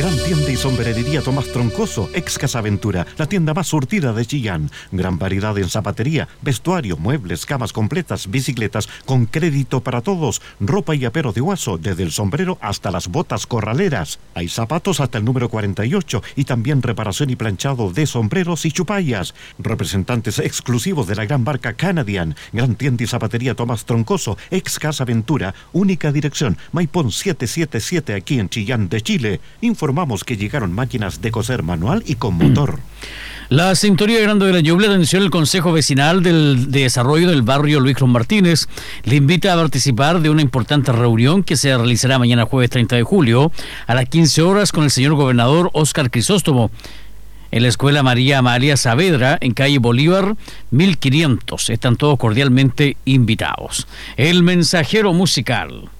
Gran tienda y sombrerería Tomás Troncoso, ex Casa Aventura, la tienda más surtida de Chillán. Gran variedad en zapatería, vestuario, muebles, camas completas, bicicletas, con crédito para todos, ropa y apero de Huaso, desde el sombrero hasta las botas corraleras. Hay zapatos hasta el número 48 y también reparación y planchado de sombreros y chupallas. Representantes exclusivos de la gran marca Canadian. Gran tienda y zapatería Tomás Troncoso, ex Casa Aventura, única dirección, Maipón 777 aquí en Chillán de Chile. Informamos que llegaron máquinas de coser manual y con motor. La Sintonía Grande de la Ñuble, atención, el Consejo Vecinal de Desarrollo del Barrio Luis Ron Martínez le invita a participar de una importante reunión que se realizará mañana jueves 30 de julio a las 15 horas con el señor gobernador Óscar Crisóstomo en la Escuela María Amalia Saavedra, en calle Bolívar 1500. Están todos cordialmente invitados. El mensajero musical.